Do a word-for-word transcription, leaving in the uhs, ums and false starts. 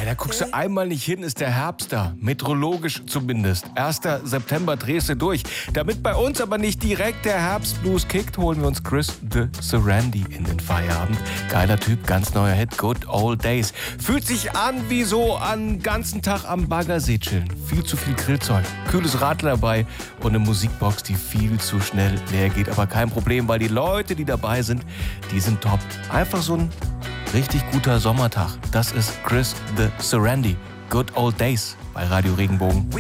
da guckst du einmal nicht hin, ist der Herbst da. Meteorologisch zumindest. erster September drehst du durch. Damit bei uns aber nicht direkt der Herbstblues kickt, holen wir uns Chris the Serendy in den Feierabend. Geiler Typ, ganz neuer Hit, Good Old Days. Fühlt sich an wie so einen ganzen Tag am Baggersee chillen. Viel zu viel Grillzeug, kühles Radler dabei und eine Musikbox, die viel zu schnell leer geht. Aber kein Problem, weil die Leute, die dabei sind, die sind top. Einfach so ein richtig guter Sommertag. Das ist Chris the Serendy. Good Old Days bei Radio Regenbogen.